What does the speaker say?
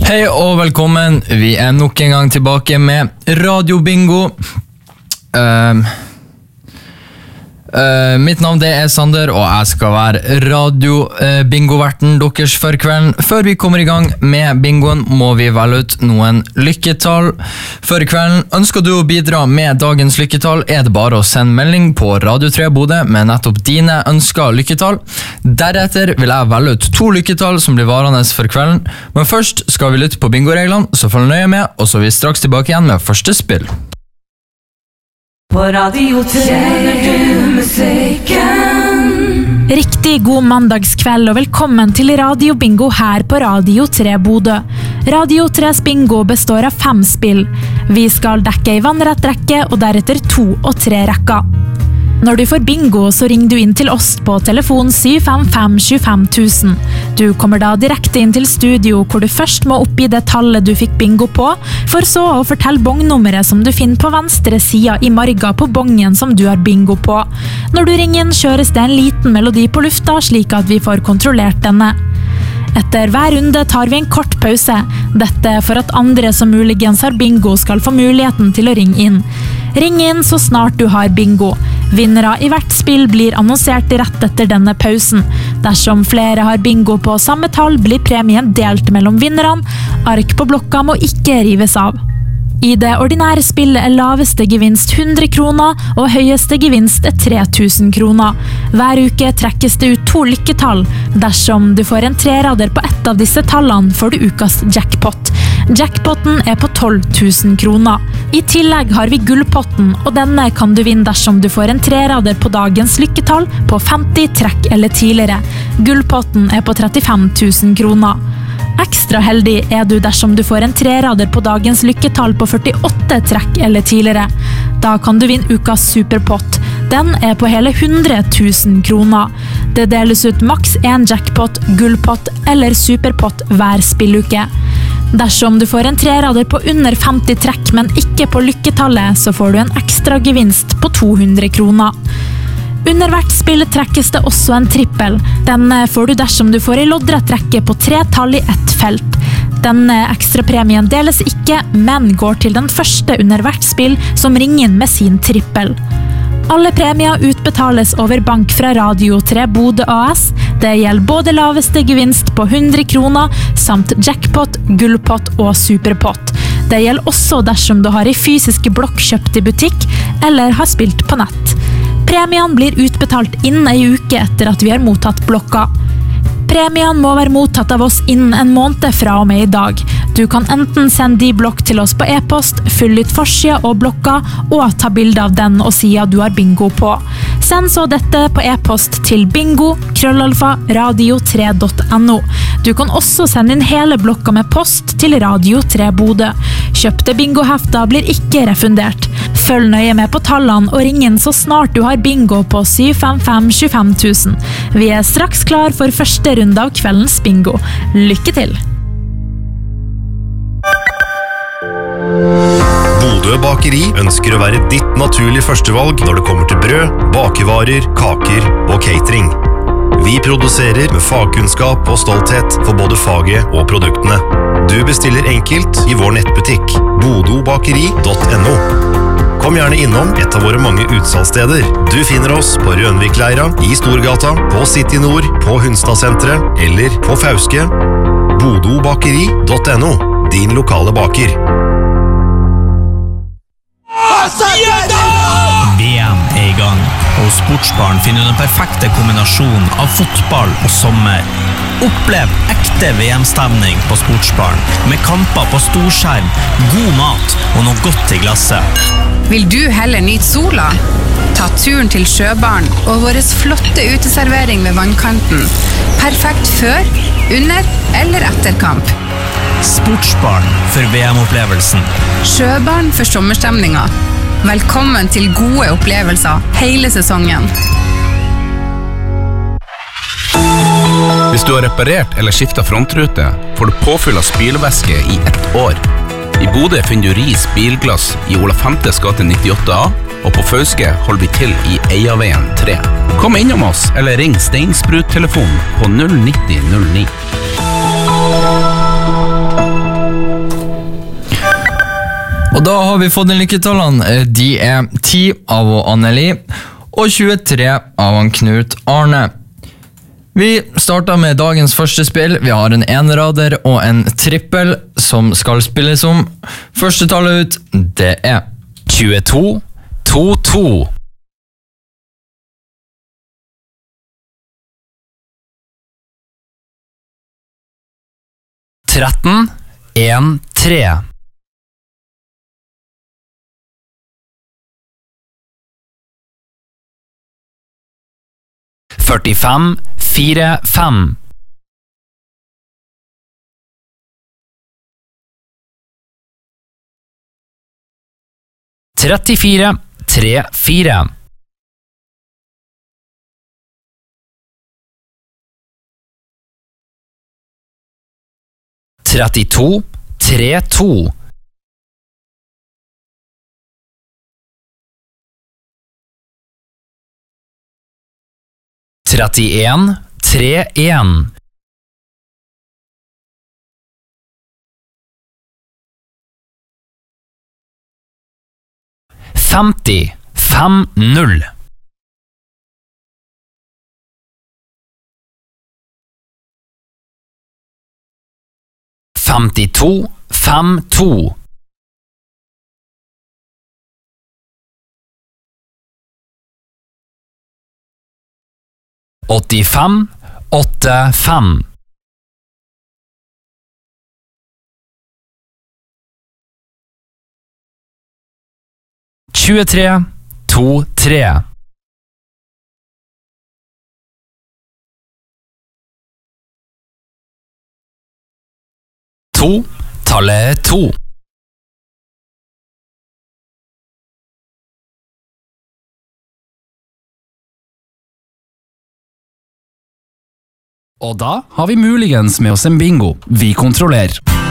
Hei og velkommen, vi nok en gang tilbake med Radio Bingo. Mitt navn det Sander, og jeg skal være Radio Bingo-verten deres for kvelden. Før vi kommer i gang med bingoen må vi velge ut noen lykketall for kvelden. Ønsker du å bidra med dagens lykketall, det bare å sende melding på Radio 3 Bodø med nettopp dine ønsker lykketall. Deretter vil jeg velge ut 2 lykketall som blir varende for kvelden. Men først skal vi lytte på bingoreglene, så følg nøye med, og så er vi straks tilbake igjen med første spill. På Radio 3 du musikken. Riktig god mandagskveld og velkommen til Radio Bingo her på Radio 3 Bodø. Radio 3s bingo består av 5 spill. Vi skal dekke i vannrett rekke og deretter 2 og 3 rekker. Når du får bingo, så ringer du inn til oss på telefon 755 25 000. Du kommer da direkte inn til studio, hvor du først må oppgi det tallet du fikk bingo på, for så å fortelle bongnummeret som du finner på venstre sida i marga på bongen som du har bingo på. Når du ringer inn, kjøres det en liten melodi på lufta, slik at vi får kontrollert denne. Etter hver runde tar vi en kort pause. Dette for at andre som muligens har bingo skal få muligheten til å ringe inn. Ring inn så snart du har bingo. Vinnere i hvert spill blir annonsert rett etter denne pausen. Dersom flere har bingo på samme tall, blir premien delt mellom vinnerne. Ark på blokka må ikke rives av. I det ordinære spillet laveste gevinst 100 kroner, og høyeste gevinst 3000 kroner. Hver uke trekkes det ut 2 lykketall. Dersom du får en 3-rader på ett av disse tallene, får du ukas jackpot. Jackpotten på 12 000 kroner. I tillegg har vi gullpotten, og denne kan du vinne dersom du får en 3-rader på dagens lykketall på 50 trekk eller tidligere. Gullpotten på 35 000 kroner. Ekstra heldig du dersom du får en 3-rader på dagens lykketall på 48 trekk eller tidligere. Da kan du vinne ukas superpott. Den på hele 100 000 kroner. Det deles ut maks 1 jackpot, gullpott eller superpott hver spilluke. Dersom du får en 3-rader på under 50 trekk, men ikke på lykketallet, så får du en ekstra gevinst på 200 kroner. Under hvert spill trekkes det også en trippel. Denne får du dersom du får en loddrett rekke på 3 tall i ett felt. Denne ekstra premien deles ikke, men går til den første under hvert spill som ringer inn med sin trippel. Alle premier utbetales over bank fra Radio 3 Bodø AS. Det gjelder både laveste gevinst på 100 kroner, samt jackpot, gullpott og superpott. Det gjelder også dersom du har en fysisk blokk kjøpt i butikk, eller har spilt på nett. Premien blir utbetalt innen en uke etter at vi har mottatt blokka. Premien må være mottatt av oss innen en måned fra og med i dag. Du kan enten sende de blokk til oss på e-post, fylle ut forsida og blokka, og ta bilde av den og sida du har bingo på. Send så dette på e-post til bingo@radio3.no. Du kan også sende inn hele blokka med post til Radio 3 Bodø. Kjøpte bingohefter blir ikke refundert. Følg nøye med på tallene og ring inn så snart du har bingo på 755 25 000. Vi straks klar for første runde av kveldens bingo. Lykke til! Bodø Bakeri ønsker å være ditt naturlige førstevalg når det kommer til brød, bakevarer, kaker og catering. Vi produserer med fagkunnskap og stolthet for både faget og produktene. Du bestiller enkelt i vår nettbutikk, bodobakeri.no. Kom gjerne innom et av våre mange utsalgssteder. Du finner oss på Rønvikleira, i Storgata, på City Nord, på Hunstadsenteret eller på Fauske. bodobakeri.no, din lokale baker. VM i gang, og Sportsbaren finner den perfekte kombinasjonen av fotball og sommer. Opplev ekte VM-stemning på Sportsbaren, med kamper på storskjerm, god mat og noe godt i glasset. Vil du heller nyte sola? Ta turen til Sjøbaren og våres flotte uteservering ved vannkanten. Perfekt før, under eller etter kamp. Sportsbaren for VM-opplevelsen. Sjøbaren for sommerstemninga. Velkommen til gode opplevelser hele sesongen. Hvis du har reparert eller skiftet frontrute, får du påfyll av spylevæske i 1 år. I Bodø finner du Ris bilglass i Ola Femtes gate 98A, og på Fauske holder vi til i Eiaveien 3. Kom innom oss eller ring Steinsprut-telefonen på 09009. Da har vi fått inn lykketallene. De 10 av Anneli og 23 av Knut Arne. Vi starter med dagens første spill. Vi har en enrader og en trippel som skal spilles om. Første tallet ut, det 22, 2-2. 13, 1-3. 45, 4-5. 34, 3-4. 32, 3-2. 31, 3-1. 50, 5-0. 52, 5-2. 85, 8-5. 23, 2-3. 2, tallet 2. Og da har vi muligens med oss en bingo. Vi kontrollerer.